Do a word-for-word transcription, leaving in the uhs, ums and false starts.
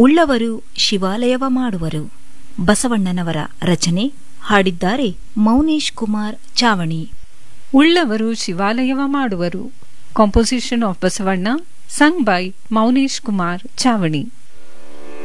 ಉಳ್ಳವರು ಶಿವಾಲಯವ ಮಾಡುವರು. ಬಸವಣ್ಣನವರ ರಚನೆ. ಹಾಡಿದ್ದಾರೆ ಮೌನೇಶ್ ಕುಮಾರ್ ಚಾವಣಿ. ಉಳ್ಳವರು ಶಿವಾಲಯವ ಮಾಡುವರು. Composition of Basavanna, sung by Mounesh Kumar ಚಾವಣಿ.